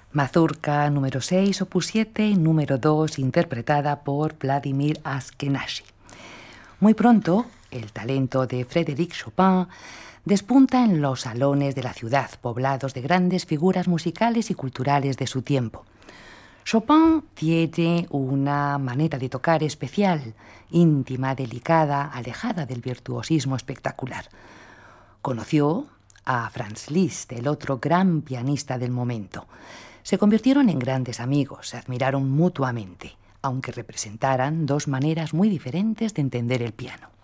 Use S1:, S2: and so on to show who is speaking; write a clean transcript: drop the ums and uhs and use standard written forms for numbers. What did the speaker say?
S1: Mazurka número 6, opus 7, número 2, interpretada por Vladimir Ashkenazy. Muy pronto, el talento de Frédéric Chopin despunta en los salones de la ciudad, poblados de grandes figuras musicales y culturales de su tiempo. Chopin tiene una manera de tocar especial, íntima, delicada, alejada del virtuosismo espectacular. Conoció a Franz Liszt, el otro gran pianista del momento. Se convirtieron en grandes amigos, se admiraron mutuamente, aunque representaran dos maneras muy diferentes de entender el piano.